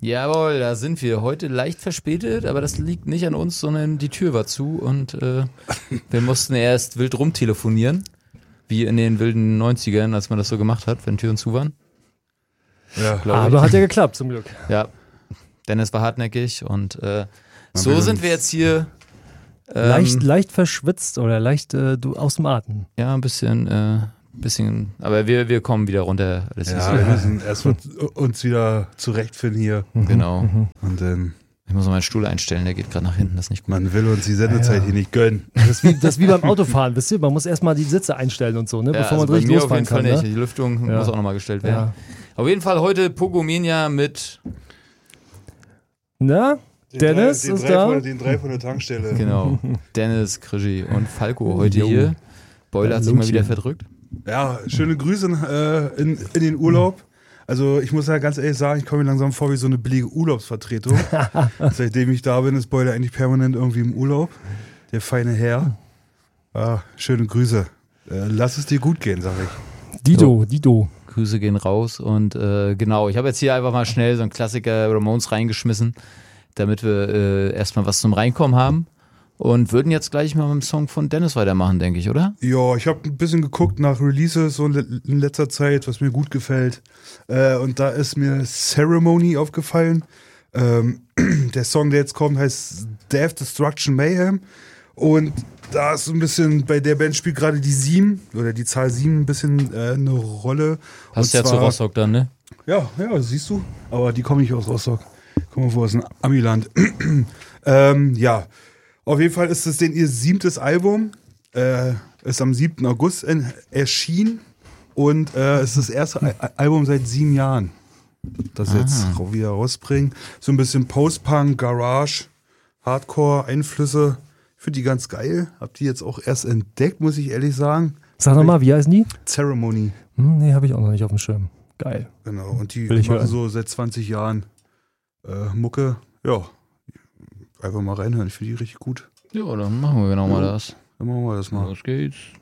Jawohl, da sind wir. Heute leicht verspätet, aber das liegt nicht an uns, sondern die Tür war zu und wir mussten erst wild rumtelefonieren, wie in den wilden 90ern, als man das so gemacht hat, wenn Türen zu waren. Ja. Aber hat ja geklappt, zum Glück. Ja, Dennis war hartnäckig und so sind wir jetzt hier. Leicht verschwitzt oder leicht aus dem Atem. Ja, ein bisschen, aber wir kommen wieder runter. Wir müssen erst uns wieder zurechtfinden hier. Genau. Und dann. Ich muss noch meinen Stuhl einstellen, der geht gerade nach hinten, das ist nicht gut. Man will uns die Sendezeit hier nicht gönnen. Das ist wie beim Autofahren, wisst ihr? Man muss erstmal die Sitze einstellen und so, ne? Ja, bevor also man richtig bei mir losfahren auf jeden kann. Fall Ne? nicht. Die Lüftung muss auch nochmal gestellt werden. Ja. Auf jeden Fall heute Pogomenia mit Na? Dennis ist da. Den drei von der Tankstelle. genau, Dennis, Krischi und Falco heute hier. Beule hat sich mal wieder verdrückt. Ja, schöne Grüße in den Urlaub. Also ich muss ja ganz ehrlich sagen, ich komme mir langsam vor wie so eine billige Urlaubsvertretung. Seitdem ich da bin, ist Beule eigentlich permanent irgendwie im Urlaub. Der feine Herr. Schöne Grüße. Lass es dir gut gehen, sag ich. Dido. Grüße gehen raus und genau, ich habe jetzt hier einfach mal schnell so einen Klassiker Ramones reingeschmissen, damit wir erstmal was zum Reinkommen haben und würden jetzt gleich mal mit dem Song von Dennis weitermachen, denke ich, oder? Ja, ich habe ein bisschen geguckt nach Releases so in letzter Zeit, was mir gut gefällt. Und da ist mir Ceremony aufgefallen. Der Song, der jetzt kommt, heißt Death, Destruction, Mayhem. Und da ist so ein bisschen, bei der Band spielt gerade die 7 oder die Zahl 7 ein bisschen eine Rolle. Passt ja zu Rostock dann, ne? Ja, siehst du. Aber die kommen nicht aus Rostock. Guck mal, wo ist ein Amiland. Ja, auf jeden Fall ist es ihr 7. Album. Ist am 7. August erschienen. Und es ist das erste Album seit 7 Jahren. Das jetzt wieder rausbringen. So ein bisschen Post-Punk, Garage, Hardcore-Einflüsse. Ich finde die ganz geil. Hab die jetzt auch erst entdeckt, muss ich ehrlich sagen. Sag nochmal, wie heißen die? Ceremony. Nee, habe ich auch noch nicht auf dem Schirm. Geil. Genau, und die Will ich machen hören. so seit 20 Jahren Mucke. Ja, einfach mal reinhören. Ich finde die richtig gut. Ja, dann machen wir genau mal das. Dann machen wir das mal. Los geht's.